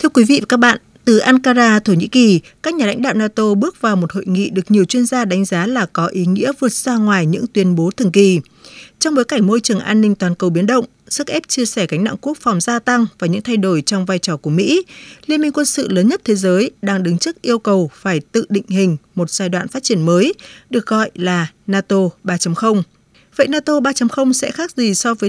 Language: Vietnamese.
Thưa quý vị và các bạn, từ Ankara, Thổ Nhĩ Kỳ, các nhà lãnh đạo NATO bước vào một hội nghị được nhiều chuyên gia đánh giá là có ý nghĩa vượt xa ngoài những tuyên bố thường kỳ. Trong bối cảnh môi trường an ninh toàn cầu biến động, sức ép chia sẻ gánh nặng quốc phòng gia tăng và những thay đổi trong vai trò của Mỹ, liên minh quân sự lớn nhất thế giới đang đứng trước yêu cầu phải tự định hình một giai đoạn phát triển mới, được gọi là NATO 3.0. Vậy NATO 3.0 sẽ khác gì so với